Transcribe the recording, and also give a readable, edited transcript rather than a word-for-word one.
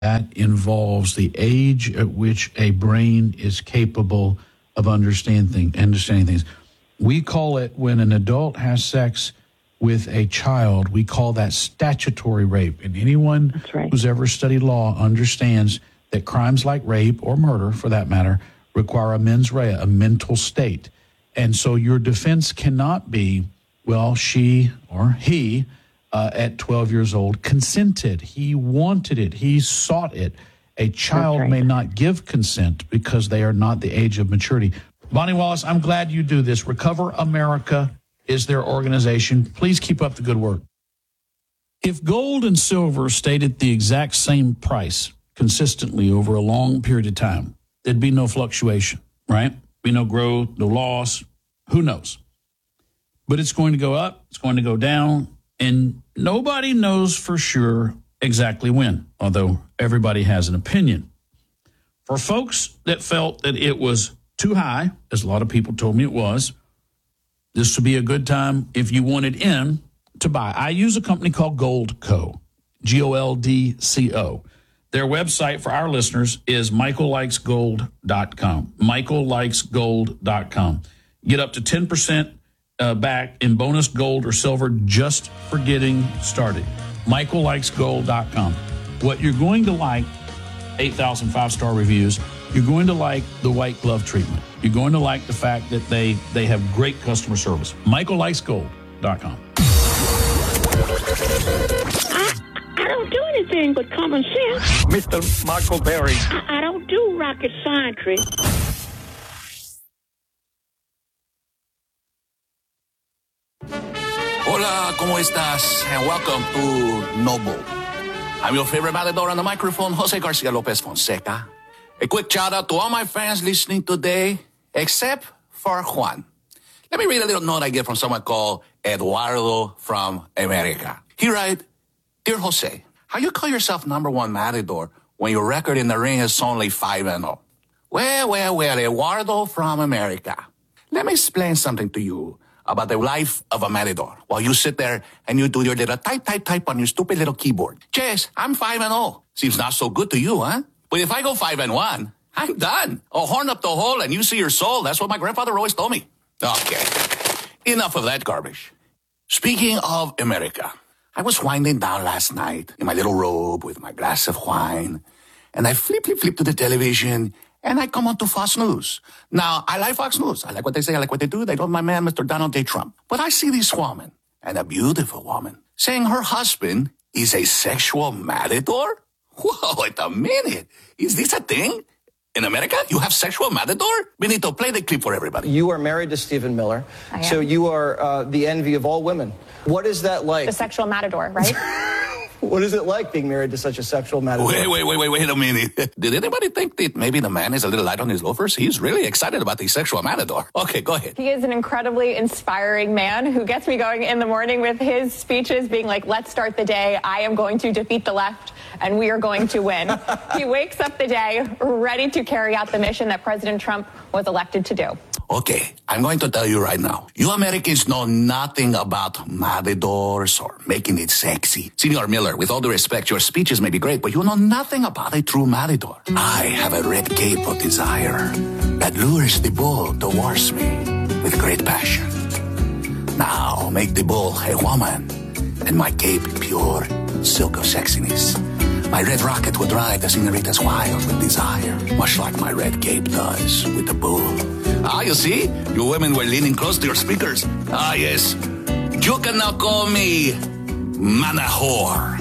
That involves the age at which a brain is capable of understanding things. We call it, when an adult has sex with a child, we call that statutory rape. And anyone who's ever studied law understands that crimes like rape or murder, for that matter, require a mens rea, a mental state. And so your defense cannot be, well, she or he, at 12 years old, consented. He wanted it. He sought it. A child may not give consent because they are not the age of maturity. Bonnie Wallace, I'm glad you do this. Recover America is their organization. Please keep up the good work. If gold and silver stayed at the exact same price consistently over a long period of time, there'd be no fluctuation, right? Be no growth, no loss. Who knows? But it's going to go up. It's going to go down. And nobody knows for sure exactly when, although everybody has an opinion. For folks that felt that it was too high, as a lot of people told me it was, this would be a good time if you wanted in to buy. I use a company called Goldco, Goldco. Their website for our listeners is michaellikesgold.com, michaellikesgold.com. Get up to 10% back in bonus gold or silver just for getting started. michaellikesgold.com. What you're going to like, 8,000 5-star reviews, you're going to like the white glove treatment. You're going to like the fact that they have great customer service. michaellikesgold.com. I don't do anything but common sense. Mr. Marco Berry. I don't do rocket science. Hola, ¿cómo estás? And welcome to Noble. I'm your favorite matador on the microphone, Jose Garcia Lopez Fonseca. A quick shout out to all my fans listening today, except for Juan. Let me read a little note I get from someone called Eduardo from America. He writes, Dear Jose, how you call yourself number one matador when your record in the ring is only 5-0? Well, Eduardo from America. Let me explain something to you about the life of a matador while you sit there and you do your little type on your stupid little keyboard. Yes, I'm 5-0. Seems not so good to you, huh? But if I go 5-1, I'm done. A horn up the hole and you see your soul. That's what my grandfather always told me. Okay, enough of that garbage. Speaking of America, I was winding down last night in my little robe with my glass of wine, and I flip to the television, and I come on to Fox News. Now, I like Fox News. I like what they say. I like what they do. They love my man, Mr. Donald J. Trump. But I see this woman, and a beautiful woman, saying her husband is a sexual matador? Whoa, wait a minute. Is this a thing? In America, you have sexual matador? Benito, play the clip for everybody. You are married to Stephen Miller, so you are the envy of all women. What is that like? The sexual matador, right? What is it like being married to such a sexual matador? Wait a minute. Did anybody think that maybe the man is a little light on his loafers? He's really excited about the sexual matador. Okay, go ahead. He is an incredibly inspiring man who gets me going in the morning with his speeches being like, let's start the day. I am going to defeat the left, and we are going to win. He wakes up the day ready to carry out the mission that President Trump was elected to do. Okay, I'm going to tell you right now. You Americans know nothing about matadors or making it sexy. Senor Miller, with all due respect, your speeches may be great, but you know nothing about a true matador. I have a red cape of desire that lures the bull towards me with great passion. Now make the bull a woman and my cape pure silk of sexiness. My red rocket will drive the senoritas wild with desire, much like my red cape does with the bull. Ah, you see? You women were leaning close to your speakers. Ah, yes. You can now call me Manahor.